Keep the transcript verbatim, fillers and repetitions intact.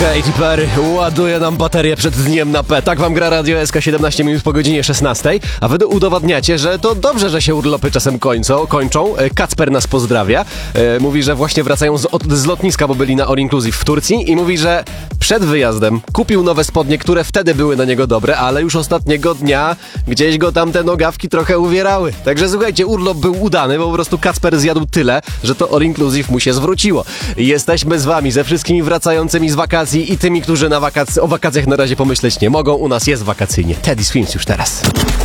Katy Perry ładuje nam baterię przed dniem na P. Tak wam gra Radio S K siedemnaście minut po godzinie szesnastej, a wy udowadniacie, że to dobrze, że się urlopy czasem kończą. kończą. Kacper nas pozdrawia. E, mówi, że właśnie wracają z, od, z lotniska, bo byli na All Inclusive w Turcji i mówi, że przed wyjazdem kupił nowe spodnie, które wtedy były na niego dobre, ale już ostatniego dnia gdzieś go tam te nogawki trochę uwierały. Także słuchajcie, urlop był udany, bo po prostu Kacper zjadł tyle, że to All Inclusive mu się zwróciło. I jesteśmy z wami, ze wszystkimi wracającymi z wakacji i tymi, którzy na wakac- o wakacjach na razie pomyśleć nie mogą. U nas jest wakacyjnie. Teddy Swims już teraz.